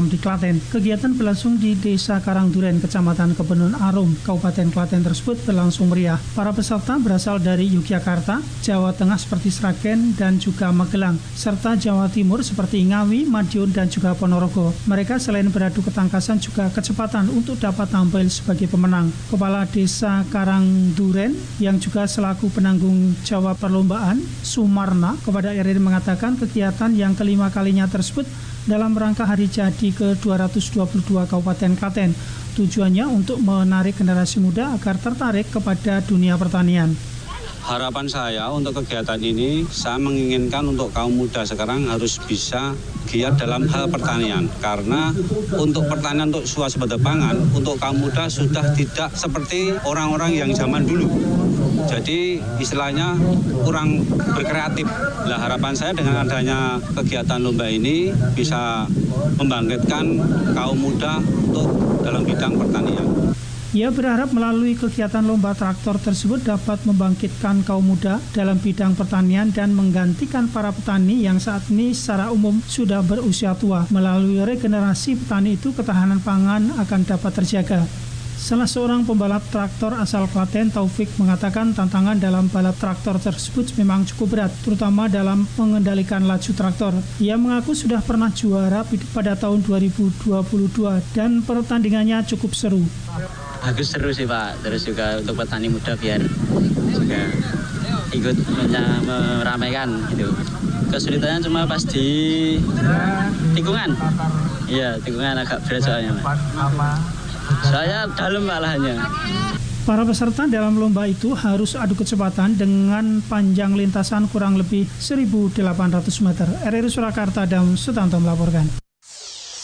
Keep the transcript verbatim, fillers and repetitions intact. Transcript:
alam di Klaten. Kegiatan berlangsung di Desa Karangduren, Kecamatan Kebenun Arum, Kabupaten Klaten tersebut berlangsung meriah. Para peserta berasal dari Yogyakarta, Jawa Tengah seperti Sragen dan juga Magelang, serta Jawa Timur seperti Ngawi, Madiun dan juga Ponorogo. Mereka selain beradu ketangkasan juga kecepatan untuk dapat tampil sebagai pemenang. Kepala Desa Karangduren yang juga selaku penanggung jawab perlombaan, Sumarna, kepada R R I mengatakan kegiatan yang kelima kalinya tersebut dalam rangka hari jadi ke dua ratus dua puluh dua Kabupaten Klaten. Tujuannya untuk menarik generasi muda agar tertarik kepada dunia pertanian. Harapan saya untuk kegiatan ini, saya menginginkan untuk kaum muda sekarang harus bisa giat dalam hal pertanian. Karena untuk pertanian, untuk swasembada pangan, untuk kaum muda sudah tidak seperti orang-orang yang zaman dulu. Jadi istilahnya kurang berkreatif. Nah, harapan saya dengan adanya kegiatan lomba ini bisa membangkitkan kaum muda untuk dalam bidang pertanian. Ia berharap melalui kegiatan lomba traktor tersebut dapat membangkitkan kaum muda dalam bidang pertanian dan menggantikan para petani yang saat ini secara umum sudah berusia tua. Melalui regenerasi petani itu, ketahanan pangan akan dapat terjaga. Salah seorang pembalap traktor asal Klaten, Taufik, mengatakan tantangan dalam balap traktor tersebut memang cukup berat, terutama dalam mengendalikan laju traktor. Ia mengaku sudah pernah juara pada tahun dua ribu dua puluh dua dan pertandingannya cukup seru. Bagus, seru sih Pak, terus juga untuk petani muda biar juga ikut meramaikan gitu. Kesulitannya cuma pas di tikungan, iya tikungan agak berat soalnya Pak. Saya dalam malahannya. Para peserta dalam lomba itu harus adu kecepatan dengan panjang lintasan kurang lebih seribu delapan ratus meter. R R I Surakarta, Adam Sutanto melaporkan.